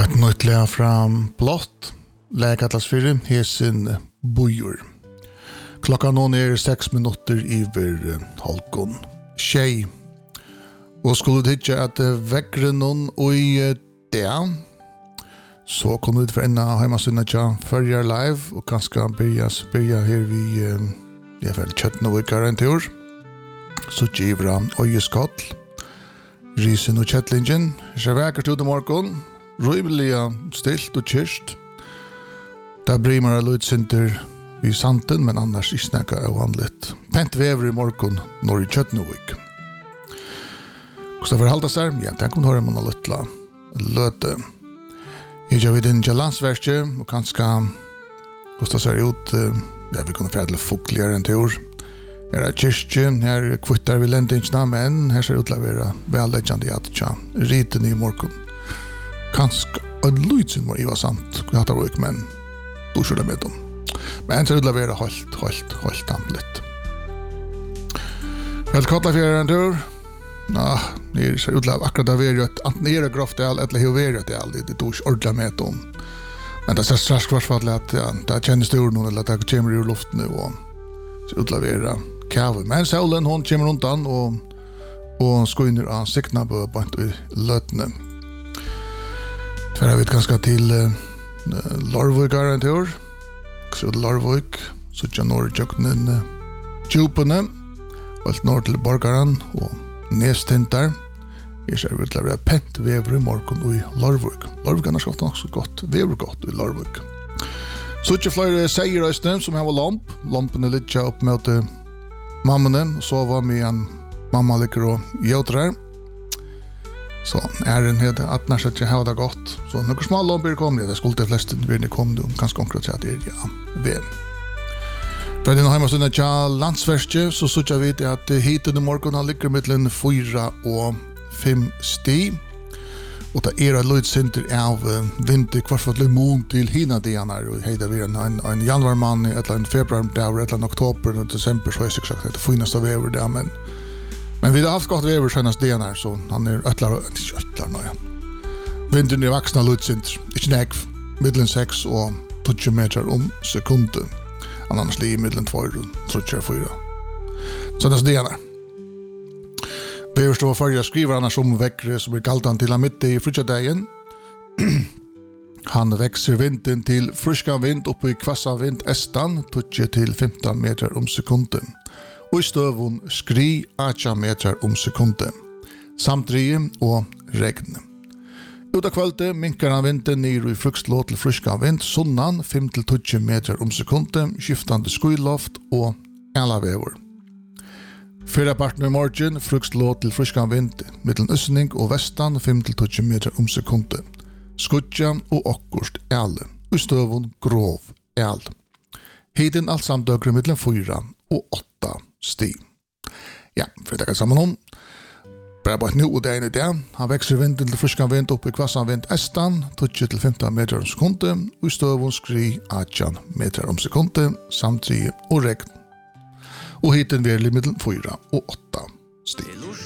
Et nøytlega fra Blått, Lægatlasfyrir, Hesen Bujur. Klokka nå 6 minutter iver halvgån. Tjej. Og skulle det ikke at vekkere noen og i det, så kunne vi forenne heimasynne til Førjar Live, og kanskje byrja her vi i hvert fall 17 uker en tur. Så giver han øyeskott, risen og kjettlingen, ikke vekkert ut i morgen, rymelig stilt og kyrst. Der brimer jeg lydsinter i santen, men annars ikke snakker jeg vanligt. Pent vever i morgen når i 17 uker. Hvordan for halda seg? Ja, tenk om du hører man lytla løte. Jeg gjør vi din landsverkje, og kanskje hvordan ser det ut, ja, vi kunne fredelig fukligere en tur. Her er kyrkje, her kvittar vi lendingsna, men her ser det ut til å være velleggjande i at tja, riten i morgen. Kanskje en lydsin må i var sant, vi hatt av ikke, men du skjør det med dem. Men ser det ut til å være helt ampligt. Helt kalla fjerde en tur. Nå, det ser ut til akkurat av verget, enten er det grovt eller hur verget det tog ikke ordentlig med dem. Men det ser strax kvarsfall at det kjennes stor noen, eller at det kommer ur luften og ser ut til å være kæve. Men solen, hon kommer undan og skoiner av sikna på bant i løtene. Tverre vi ganske til Larvik er en tur. Så Larvik, så ikke når jøkkenen djupene, og når til borgeren og nestintar. Jeg ser vel til å være pent vever i morgen i Larvik. Larvik er nok så godt, vever godt i Larvik. Så ikke flere seierøysene som har lamp. Lampene litt opp med mammene, og så var vi en mamma liker og gjøter her. Så den heter at når jeg ikke har det godt. Så noen små lamper kommer, det skulle de fleste virkelig komme, ganske omkring til at det er ved. For denne heimastundet til landsverkje, så synes jeg vidt at hiten i morgen ligger mellom 4 og 5 sti. Og det er lydsinter av vinter kvartfatlig mån til hina dianer. Og det er en januarmann, et eller annet februar, et eller annet oktober og desember, så er det ikke sagt at det finnes av vever der, men vi har haft godt vever senast dianer, så han er øtlar nå, ja. Vinteren er vaksna lydsinter, ikke nekv, middelen 6 og 20 meter sekundet. Han annars ligger middelen 2 og 3-4. Så det er dianer. Beverstå Førjar skriver annars vekkere som galtan til midt i frutjadegen. Han vekser vinden til friska vind oppe i kvassa vind estan, 20 til 15 meter sekundet. Og i støvun skri 18 meter sekundet. Samtlige og regn. Ut av kvölde minkar han vinden ned i frukslå til friska vind, sunnan 5-20 meter sekundet, skiftande skuiloft og elavever. Fyrraparten i morgen, frukslå til friska vind, mittelen østning og vestan 5-20 meter sekundet. Skutja og okkurst ele, og i støvun grov el. Hiden alt samt døgre mittelen 4 og 8 sti. Ja, for det er sammen om. Bare bare nå og det ene det. Han vekser vinden til friska vind opp i kvassan vind estan, 20-15 meter sekundet, og i støvun skri 18 meter sekundet, samtidig og regn. Og hiten vil i middelen 4 og 8 sti.